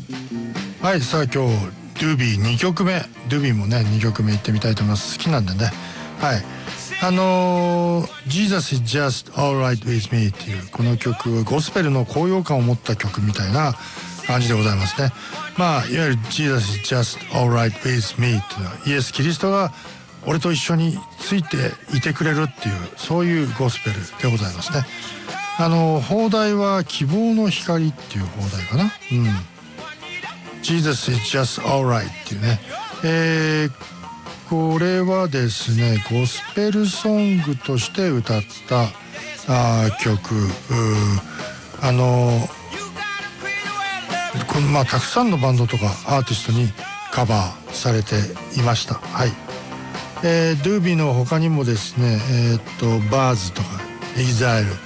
はい、さあ今日ドゥビー2曲目、ドゥビーもね2曲目いってみたいと思います。好きなんでね。はい、Jesus is just alright with me っていうこの曲、ゴスペルの高揚感を持った曲みたいな感じでございますね。まあいわゆる Jesus is just alright with me っていうのはイエス・キリストが俺と一緒についていてくれるっていう、そういうゴスペルでございますね。邦題は希望の光っていう邦題かな。Jesus is just alright っていうね、これはですねゴスペルソングとして歌った曲、まあたくさんのバンドとかアーティストにカバーされていました。はい、ドゥービーの他にもですねバーズとかエグザイル、